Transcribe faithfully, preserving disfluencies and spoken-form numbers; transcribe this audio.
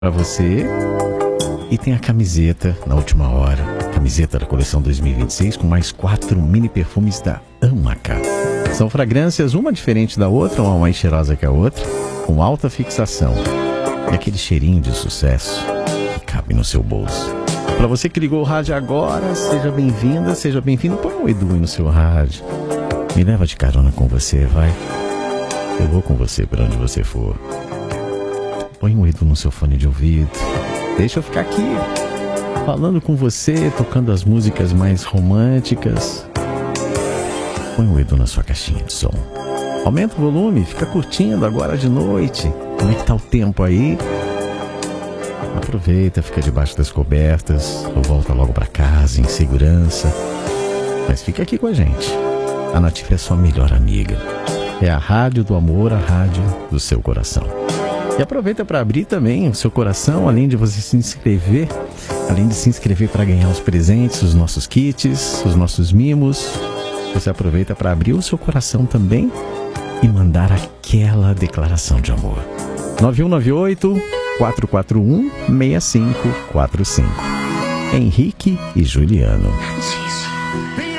Pra você. E tem a camiseta na última hora. Camiseta da coleção dois mil e vinte e seis com mais quatro mini perfumes da Amaca. São fragrâncias, uma diferente da outra, uma mais cheirosa que a outra, com alta fixação. E aquele cheirinho de sucesso que cabe no seu bolso. Pra você que ligou o rádio agora, seja bem-vinda, seja bem-vindo. Põe o Edu aí no seu rádio. Me leva de carona com você, vai. Eu vou com você pra onde você for. Põe o Edu no seu fone de ouvido. Deixa eu ficar aqui, falando com você, tocando as músicas mais românticas. Põe o Edu na sua caixinha de som. Aumenta o volume, fica curtindo agora de noite. Como é que tá o tempo aí? Aproveita, fica debaixo das cobertas, ou volta logo pra casa, em segurança. Mas fica aqui com a gente. A Nativa é sua melhor amiga. É a rádio do amor, a rádio do seu coração. E aproveita para abrir também o seu coração, além de você se inscrever, além de se inscrever para ganhar os presentes, os nossos kits, os nossos mimos. Você aproveita para abrir o seu coração também e mandar aquela declaração de amor. nove um nove oito, quatro quatro um, seis cinco quatro cinco. Henrique e Juliano. Vem